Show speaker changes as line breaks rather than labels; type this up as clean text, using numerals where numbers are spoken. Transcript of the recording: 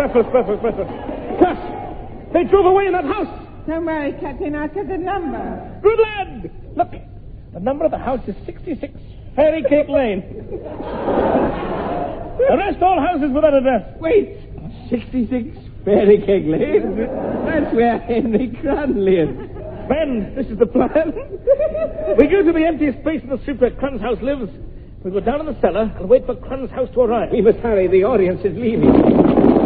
breathless. Gus! They drove away in that house!
Don't worry, Captain, I'll get the number.
Good lad! Look, the number of the house is 66 Fairy Cake Lane. Arrest all houses with that address.
Wait, 66 Fairy Cake Lane? That's where Henry Crun lives.
Ben, this is the plan. We go to the empty space in the street where Crun's house lives. We go down in the cellar and wait for Crun's house to arrive.
We must hurry, the audience is leaving.